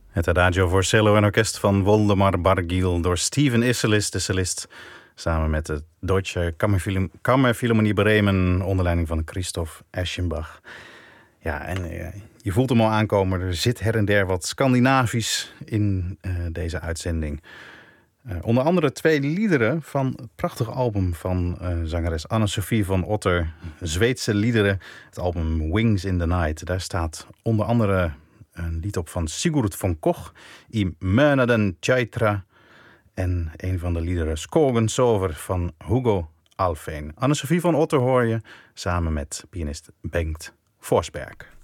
Het Adagio voor cello en orkest van Woldemar Bargiel door Steven Isserlis, de cellist, samen met de Deutsche Kammerphilharmonie Bremen onder leiding van Christoph Eschenbach. Ja, en je voelt hem al aankomen. Er zit her en der wat Scandinavisch in deze uitzending. Onder andere 2 liederen van het prachtige album van zangeres Anne-Sophie van Otter. Zweedse liederen, het album Wings in the Night. Daar staat onder andere een lied op van Sigurd von Koch, I Månaden Chaitra. En een van de liederen Skogen Sover van Hugo Alfvén. Anne-Sophie van Otter hoor je samen met pianist Bengt Forsberg.